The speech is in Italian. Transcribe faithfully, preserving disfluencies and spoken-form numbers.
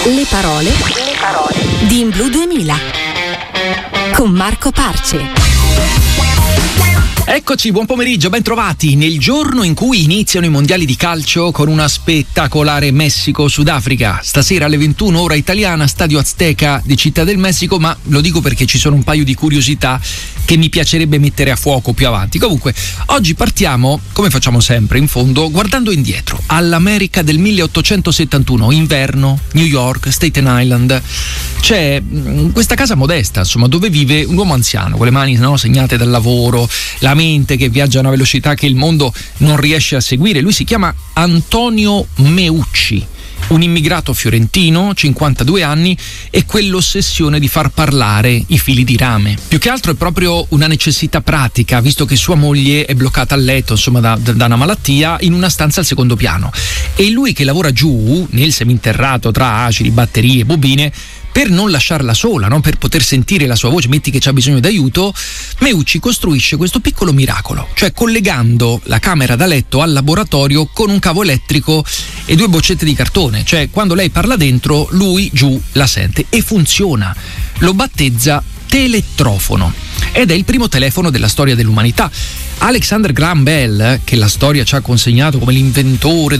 Le parole, le parole di In Blu duemila con Marco Parce. Eccoci, buon pomeriggio, ben trovati nel giorno in cui iniziano i mondiali di calcio con una spettacolare Messico-Sudafrica. Stasera alle ventuno ora italiana, Stadio Azteca di Città del Messico, ma lo dico perché ci sono un paio di curiosità che mi piacerebbe mettere a fuoco più avanti. Comunque, oggi partiamo, come facciamo sempre in fondo, guardando indietro, all'America del milleottocentosettantuno, inverno, New York, Staten Island. C'è questa casa modesta, insomma, dove vive un uomo anziano, con le mani no, segnate dal lavoro, la mente che viaggia a una velocità che il mondo non riesce a seguire. Lui si chiama Antonio Meucci, un immigrato fiorentino, cinquantadue anni, e quell'ossessione di far parlare i fili di rame. Più che altro è proprio una necessità pratica, visto che sua moglie è bloccata a letto, insomma, da, da una malattia, in una stanza al secondo piano. E lui che lavora giù, nel seminterrato tra acidi, batterie, bobine, per non lasciarla sola, no? Per poter sentire la sua voce, metti che c'ha bisogno d'aiuto, Meucci costruisce questo piccolo miracolo, cioè collegando la camera da letto al laboratorio con un cavo elettrico e due boccette di cartone, cioè quando lei parla dentro, lui giù la sente e funziona. Lo battezza telettrofono ed è il primo telefono della storia dell'umanità. Alexander Graham Bell, che la storia ci ha consegnato come l'inventore